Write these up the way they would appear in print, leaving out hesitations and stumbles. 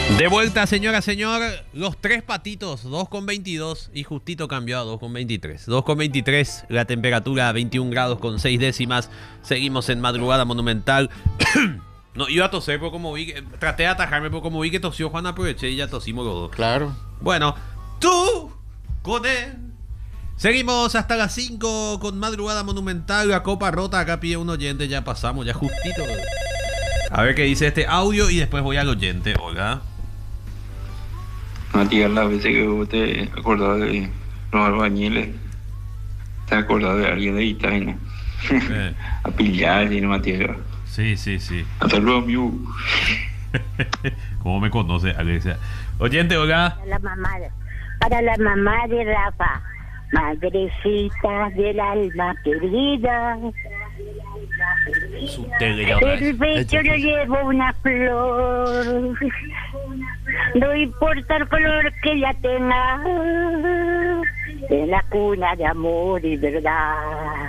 De vuelta, señora, señor. Los tres patitos, 2,22 y justito cambió a 2,23. 2,23, la temperatura 21 grados con 6 décimas. Seguimos en madrugada monumental. No, iba a toser, pero como vi, traté de atajarme, pero como vi que tosió Juan, aproveché y ya tosimos los dos. Claro. Bueno, tú con él. Seguimos hasta las 5 con madrugada monumental. La copa rota, acá pide un oyente, ya pasamos, ya justito. A ver qué dice este audio y después voy al oyente. Hola. Matías, las veces que vos te acordás de los albañiles, te acordás de alguien de Itaina. A pillar y no, Matías. Sí, sí, sí. Hasta luego, amigo. ¿Cómo me conoce, Alexa? Oyente, hola. Para la mamá de Rafa, madrecita del alma querida. Su tele ya En el pecho le llevo una flor. No importa el color que ella tenga, en la cuna de amor y verdad.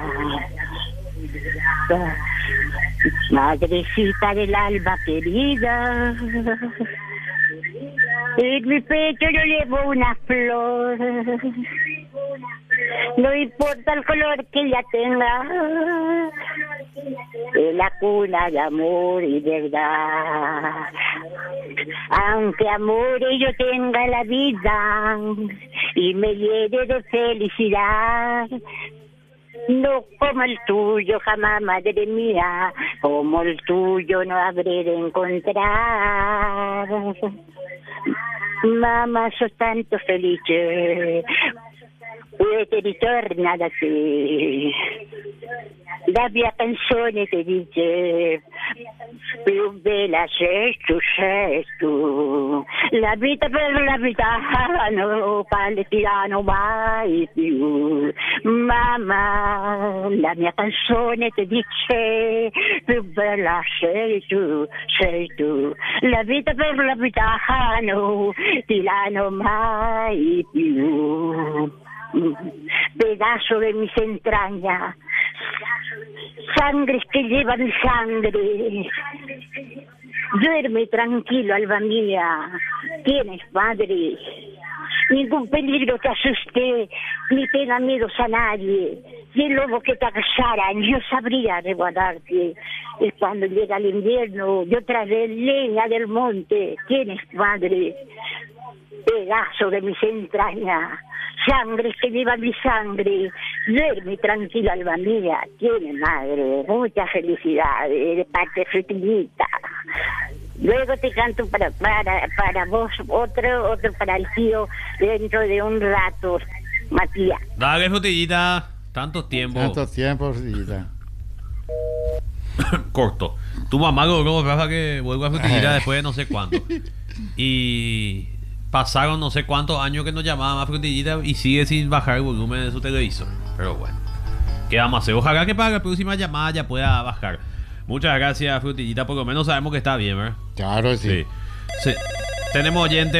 Madrecita del alma querida, en mi pecho yo llevo una flor. No importa el color que ella tenga, en la cuna de amor y verdad. Aunque amor yo tenga en la vida y me llene de felicidad, no como el tuyo jamás, madre mía, como el tuyo no habré de encontrar. Mamma, sos tanto felice, puoi ritornare da te. La mia canzone ti dice, più bella sei tu. La vita per la vita non palestiano mai più. Mamma, la mia canzone ti dice, più bella sei tu. La vita per la vita non ti danno mai più. Pedazo de mis entrañas, sangres que llevan mi sangre. Duerme tranquilo, alma mía, tienes padre. Ningún peligro te asuste, ni tenga miedos a nadie. Y el lobo que te agasaran, yo sabría resguardarte. Y cuando llega el invierno, yo traeré leña del monte. Tienes padre, pedazo de mis entrañas, sangre que lleva mi sangre. Duerme tranquila, alma mía, tiene madre. Muchas felicidades de parte de Frutillita. Luego te canto para vos otro para el tío dentro de un rato, Matías. Dale, Frutillita. Tantos tiempos, Frutillita. Corto. Tu mamá logró, Rafa, que vuelva a Frutillita después de no sé cuánto. Y pasaron no sé cuántos años que nos llamaba más Frutillita y sigue sin bajar el volumen de su televisor. Pero bueno, ¿qué vamos a hacer? Ojalá que para la próxima llamada ya pueda bajar. Muchas gracias, Frutillita. Por lo menos sabemos que está bien, ¿verdad? Claro, sí. Sí. Tenemos oyente,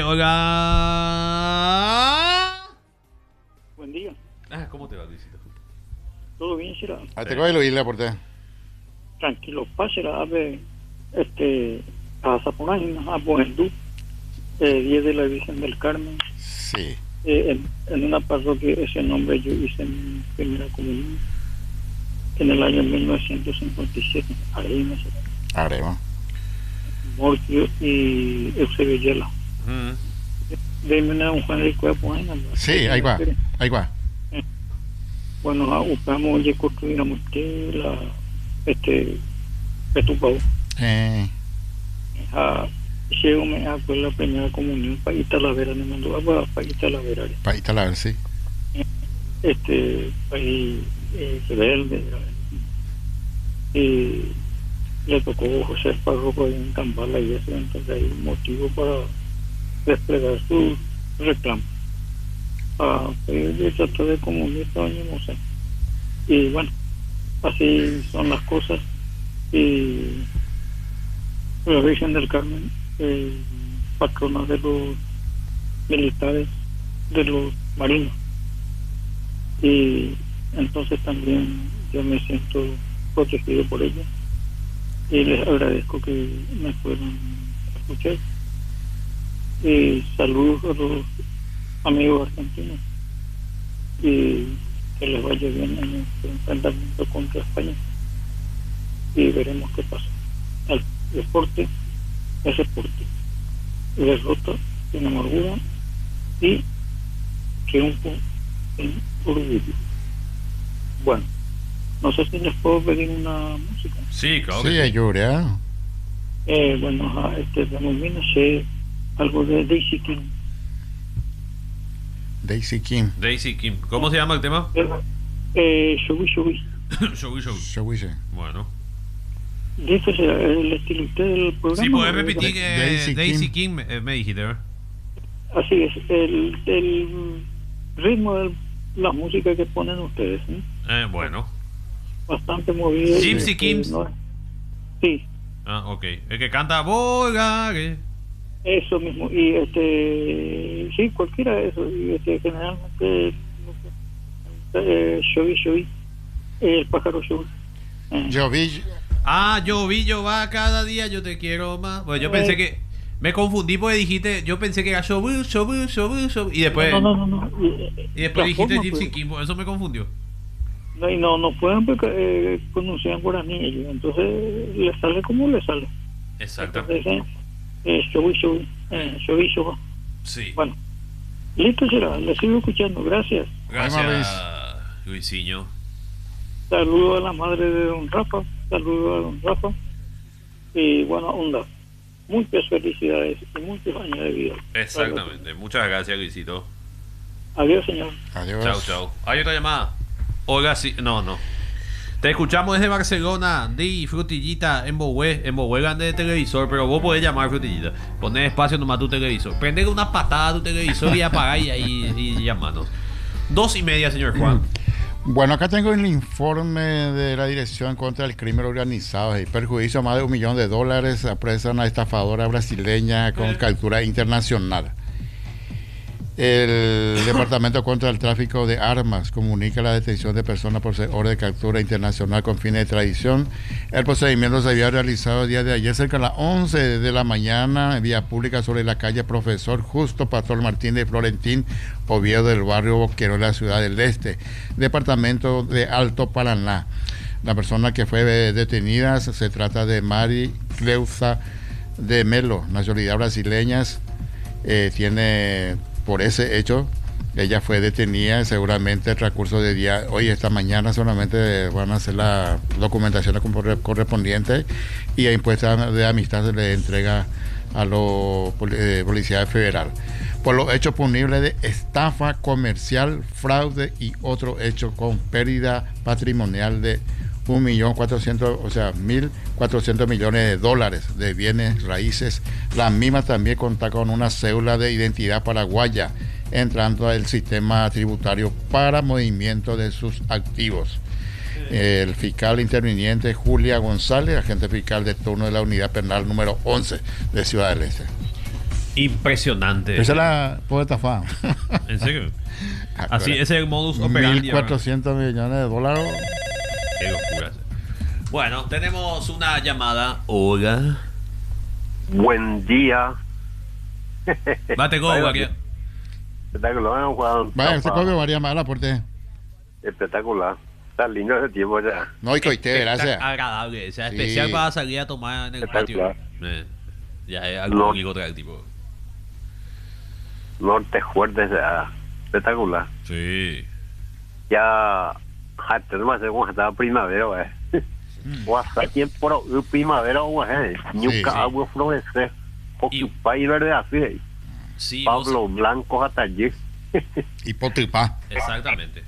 Olga. Buen día. ¿Cómo te va, Luisito? ¿Todo bien, será? Te voy a oírle por ti. Tranquilo, pásela a ver, a Zaponágina, a Bogendú, 10 de la Virgen del Carmen. Sí. En una parroquia, ese nombre yo hice mi primera comunión en el año 1957, Arema. Morquio y Eusebio Yela. Deme un Juan de Cuerpo. Sí, ahí va. Bueno, buscamos ya construir la Petupau. Llego a la primera comunión para ir a Talavera, me mandó para ir a Talavera. Para ir a Talavera, sí. Ahí Verde, y le tocó José Párroco en Cambala y eso, entonces hay un motivo para desplegar su reclamo. Yo traté de comunicar, no sé. Y bueno, así son las cosas. Y la Virgen del Carmen, patrona de los militares, de los marinos. Y entonces también yo me siento protegido por ella y les agradezco que me puedan escuchar. Y saludos a los amigos argentinos y que les vaya bien en este enfrentamiento contra España y veremos qué pasa. El deporte es deporte, derrota sin amargura y triunfo sin orgullo. Bueno, no sé si les puedo pedir una música. Sí, claro. Sí, ayuda. Bueno, también no sé algo de Daisy King. Daisy King. Daisy Kim. ¿Cómo se llama el tema? Showy. Show. Showiche. Bueno. ¿Este es el estilo usted del programa? Sí, puedes repetir que Daisy Daisy Kim. Kim me dijiste, ¿verdad? Así es, el ritmo de la música que ponen ustedes, ¿eh? Bueno. Bastante movido. Gypsy Kings. Sí, Ah, ok. El que canta Volgare. eso mismo. Y sí, cualquiera de esos. Y generalmente Showy, el pájaro Showy. Yo vi. Yo va cada día, yo te quiero más. Bueno, yo pensé que... Me confundí porque dijiste... Yo pensé que era show. Y después... No. Y después dijiste forma, Gypsy pues. Kim. Eso me confundió. No pueden pronunciar en guaraní ellos, entonces le sale como le sale. Exacto. Entonces Showy. Sí. Bueno, listo será, le sigo escuchando, gracias. Gracias, Luisinho. Saludo a la madre de don Rafa, y buena onda. Muchas felicidades y muchos años de vida. Exactamente. Muchas gracias, Luisito. Adiós, señor. Adiós. Chau. ¿Hay otra llamada? Olga, sí. No. Te escuchamos desde Barcelona. Di Frutillita en Bohue grande de televisor, pero vos podés llamar Frutillita. Poner espacio nomás tu televisor. Prender una patada a tu televisor y apagar y llamarnos. 2:30, señor Juan. Bueno, acá tengo el informe de la Dirección contra el Crimen Organizado y perjuicio a más de $1 millón. Apresan a una estafadora brasileña con captura internacional. El Departamento contra el Tráfico de Armas comunica la detención de personas por orden de captura internacional con fines de extradición. El procedimiento se había realizado el día de ayer cerca de las 11 de la mañana en vía pública sobre la calle Profesor Justo Pastor Martín de Florentín, Oviedo, del barrio Boquero de la Ciudad del Este, departamento de Alto Paraná. La persona que fue detenida se trata de Mari Cleusa de Melo, nacionalidad brasileña. Tiene... Por ese hecho, ella fue detenida. Seguramente el transcurso de día, hoy, esta mañana, solamente van a hacer la documentación correspondiente y a impuesta de amistad se le entrega a la Policía Federal. Por los hechos punibles de estafa comercial, fraude y otro hecho con pérdida patrimonial de 1.400.000 millones de bienes raíces. La misma también cuenta con una cédula de identidad paraguaya, entrando al sistema tributario para movimiento de sus activos. El fiscal interviniente Julia González, agente fiscal de turno de la unidad penal número 11 de Ciudad del Este. Impresionante. Esa la puede estafar. ¿En serio? Así, ese es el modus operandi. 1.400 millones de dólares. Qué locura. Bueno, tenemos una llamada. Hola. Buen día. Bate go, Guaquia. Espectacular, Juan. Vaya, usted coge varias malas por ti. Espectacular. Está lindo ese tiempo ya. No, y coité, gracias. Agradable, o sea, especial Sí. para salir a tomar en el patio. Ya es algo No. único del tipo. Norte fuerte, o sea, espectacular. Sí. Ya, tenemos que hacer como estaba primavera, güey. O hasta tiempo primavera, güey. Nunca agua florecer. Ocupa y verde así. Sí, Pablo Blanco hasta allí. Y potipá. Exactamente.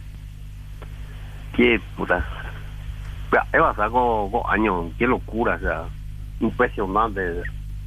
Qué puta. Es pasar con años, qué locura, o sea, impresionante.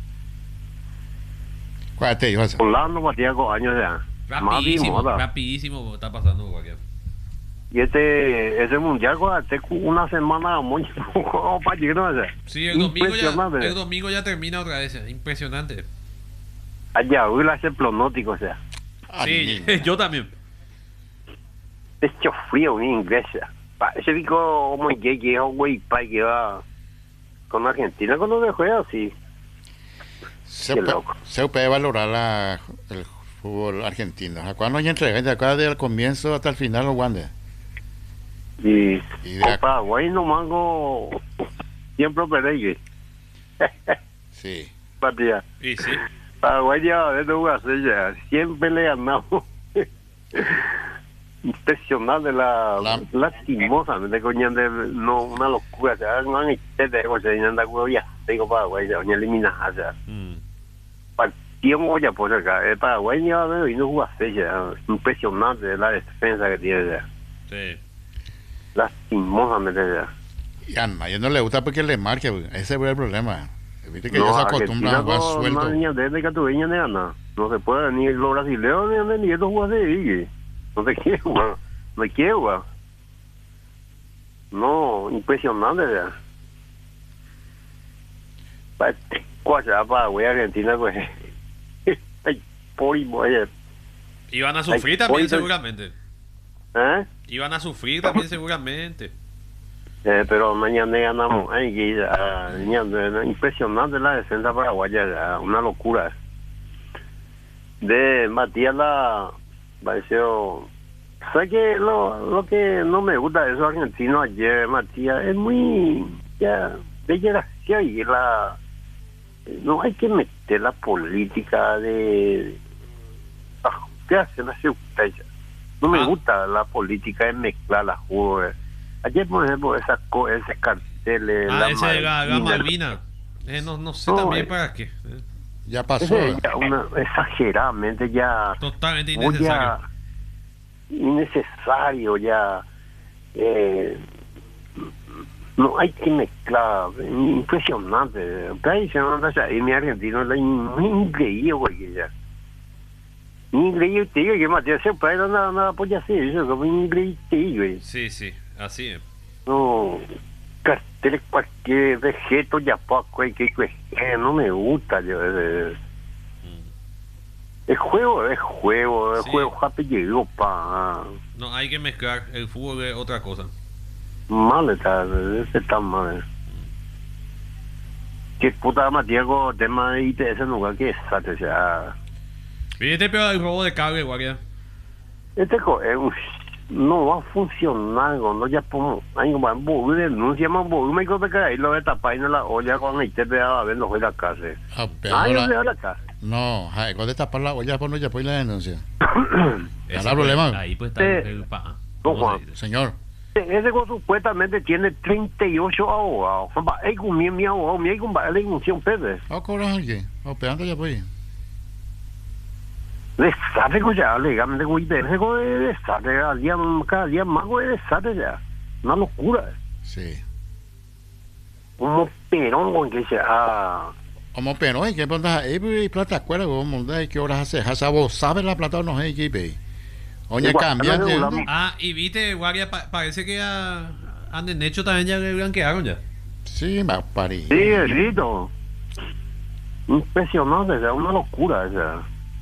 ¿Cuál te dijo eso? Holanda batía con años ya. Rapidísimo está pasando cualquier. Y ese mundial una semana muy poco para llegar, o sea. Sí, el domingo ya termina otra vez. Impresionante. Allá hoy la hace pronóstico, o sea. Sí, yo también. Hecho frío en inglés. Ese dijo como que güey, para que va con Argentina cuando se juega así. se puede valorar el fútbol argentino. ¿A cuándo hay entrega? De acá del comienzo hasta el final los guantes. Y de Paraguay no mango siempre pereyes. Sí. Patria. Y sí. Paraguay ya ya siempre le ganamos. Impresionante lastimosamente coñante no una locura, ya no han hecho de cosa y anda con ya tengo Paraguay ya ni eliminar ya. Partió ya por acá, Paraguay ya veo y no juega ya, impresionante la defensa que tiene ya. Sí. Lastimosamente ya. Y a nadie no le gusta porque le marque, ese es el problema. Viste que ellos se acostumbran a jugar suelto. No se puede ni los brasileños ni estos jugadores de no te quiero jugar, no quiero jugar. No, impresionante ya. Para Paraguay, Argentina, pues. Ay, Iban a sufrir también seguramente. ¿Eh? Iban a sufrir también seguramente. Pero mañana ganamos. Ay, impresionante la defensa paraguaya, una locura. De Matías la pareció. ¿Sabes qué? Lo que no me gusta de esos argentinos ayer, Matías, es muy. Ya, de gracia y la. No hay que meter la política de. ¿Qué hace la seguridad? No me gusta la política de mezclar las juegos. Ayer, por ejemplo, ese cartel. Ese de la Malvina. No sé también para qué. Ya pasó. Exageradamente ya. Totalmente innecesario. Innecesario ya. No hay que mezclar. Impresionante. Y mi argentino es increíble, güey. Ya. Increíble, te digo que Matías se puede nada apoya así. Eso como increíble, güey. Sí, así es. No. Carteles cualquier vegeto ya poco que no me gusta yo el juego sí. Happy llegó no hay que mezclar el fútbol de otra cosa. Mal está mal. Que puta Matías tema de ITS lugar que es sea. Fíjate peor el robo de cable, guardia. No va a funcionar cuando ya pongo hay un denuncia más me creo que ahí lo de tapar en la olla con el té de a ver los de la casa la casa no cuando tapar la olla no ya pues la denuncia ¿habrá problema? Ahí pues está el pa señor ese supuestamente tiene 38 abogados hay con mi abogado mi hay con la denuncia un pede cobrar alguien pegando ya pues desastre ya legalmente con IPS desastre cada día más desastre ya una locura sí como Perón con que como Perón hay que poner ahí plata acuerda como hay que horas hace hasa vos sabes la plata no hay que ir oye cambian y viste guardia parece que han hecho también ya le blanquearon ya sí me parí sí grito impresionante ya una locura ya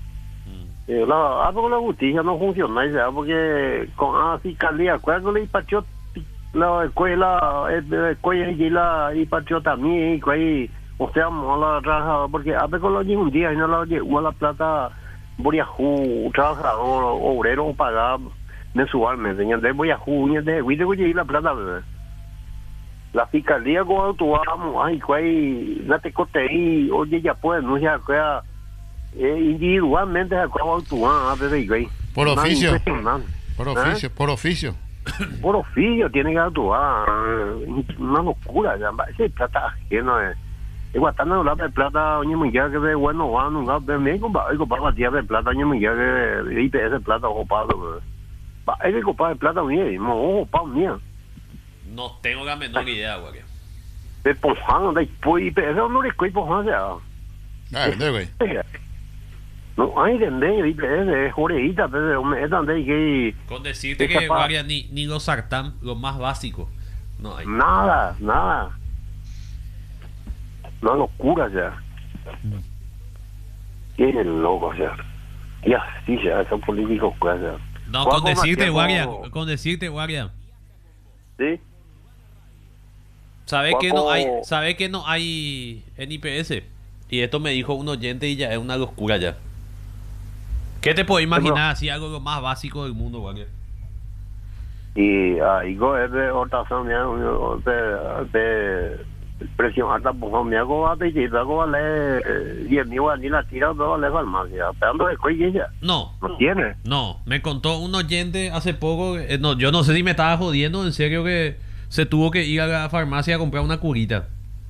la justicia no funciona ya porque con la fiscalía cuando le partió la escuela y partió también o sea la trabajador porque a veces lo un día y no la llegó la plata voy a trabajador obrero pagar mensualmente entonces voy a jugar de la plata la fiscalía cuando actuamos no te corté y oye ya puede no ya individualmente acabo actuar por oficio tiene que actuar una locura ya ese plata ajeno guatando hablar de plata oye muy ya que de bueno va nunca me comprar de plata oye muy ya que IPS plata o palo hay que comprar plata mío no tengo la menor idea güey de pojano de IPS no le estoy pojano ya güey no hay de IPS joreita pero me están de que con decirte que varia ni los sartán lo más básico no hay nada una locura ya qué loco ya y así ya esos políticos ya no con decirte guardia sí sabe que no hay en IPS Y esto me dijo un oyente y ya es una locura ya. ¿Qué te puedo imaginar así algo lo más básico del mundo, cualquier? Y igo es de rotación de presión alta, pues me hago a te hago vale 10.000 ni la tira todo vale farmacia, esperando de coille ya. No tiene. No, me contó un oyente hace poco, no, yo no sé si me estaba jodiendo, en serio, que se tuvo que ir a la farmacia a comprar una curita.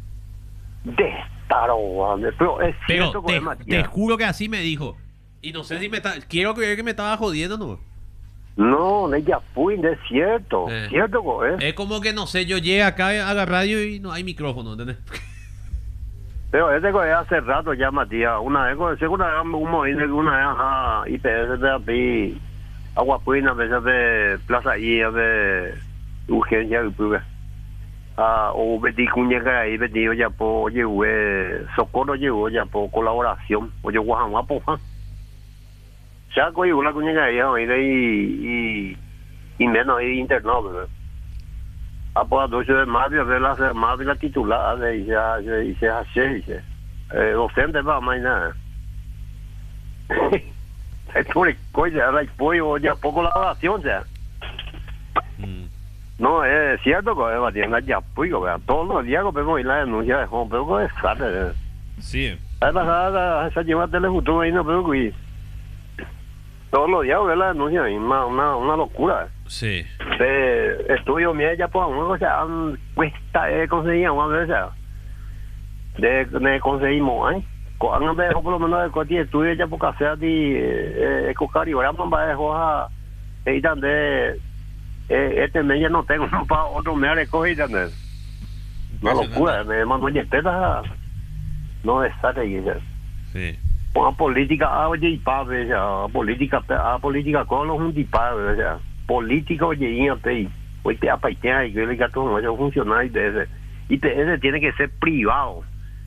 Pero es cierto, pero te juro que así me dijo. Y no sé si quiero creer que me estaba jodiendo, ¿no? No, ella fue, es cierto. Cierto, es como que, no sé, yo llegué acá a la radio y no hay micrófono, ¿entendés? Pero ese es hace rato ya, Matías. Una vez una vez IPS de aquí, Aguapuina, a veces de Plaza I, de urgencia, o Betty Cuñeca ahí, Betty, ya por socorro, llegó ya por colaboración, oye, Guajamuapo, ya cogió una cuñeca ahí y menos ahí internado, ¿verdad? Por las 12 de mayo, de la titular, dice, docente para mañana. Esto es coisa, ahora hay pollo, ya por colaboración, ya. No, es cierto que va a tener ya pollo, todos los días que vemos la denuncia de Juan, pero que es tarde. Sí. La pasada, esa lleva telefuturo ahí, no puedo cuidar. Todos los días ve la denuncia, una locura. Sí. Estudio mío ya por una cosa, cuesta conseguir una vez, de conseguimos, cuando me dejó por lo menos de cualquier estudio ya por hacer de cocari, ahora me va a dejar ahí donde este mes ya no tengo para otro mes de coger también. Una locura, me mandó yeteta, no desate y ya. Sí. Una política oye padre ya política con los un padre ya política oye y hoy te apaitea y que le gato no vaya a funcionar y ese tiene que ser privado.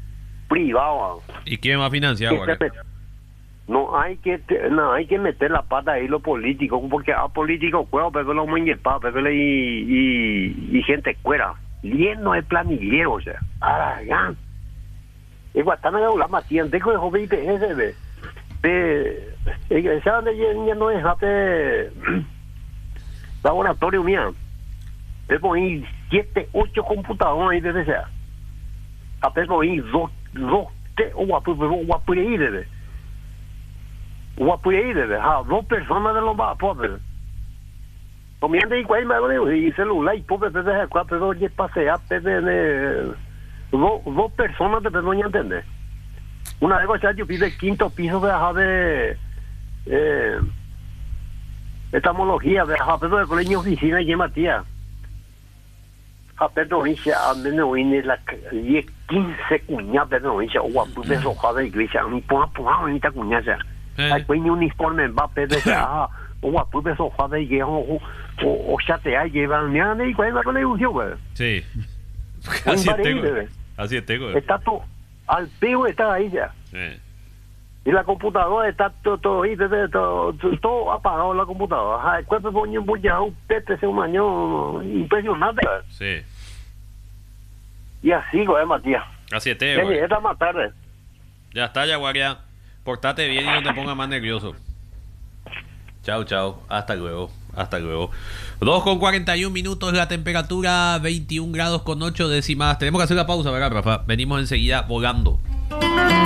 ¿Y quién va a financiar? No hay que meter la pata ahí los políticos, porque a políticos cuero pero los muñepas pero y gente cuera lleno de planillero, o sea ya. Igual están en la Matías, tengo de joven IPS, ya no dejaste laboratorio mía, te poní 7, 8 computadoras ahí desde sea, te poní dos, dos personas de los vapos, comiendo y cuál me y celular y pobre desde cuatro oye pasear dos personas te no entender. Una vez yo pide el quinto piso de etamología de pero de colegio oficina y Matías. Pero dice a menos la 10, 15 cuñas pero dice guapo de soja de iglesia ni ponga bonita cuñaza. Hay un uniforme va pero guapo de soja de iglesia o chatea llevan nada y cuál es la ilusión, güey. Sí. Así es, tengo. Está todo al pego, está ahí ya. Sí. Y la computadora está todo ahí, todo apagado la computadora. El cuerpo pone un bullado, un pete, un mañón impresionante. Sí. Y así, güey, Matías. Así es, güey. Esta más tarde. Ya está, Yaguaria. Portate bien y no te pongas más nervioso. Chao. Hasta luego. 2:41 la temperatura, 21 grados con 8 décimas. Tenemos que hacer la pausa, ¿verdad, Rafa? Venimos enseguida volando.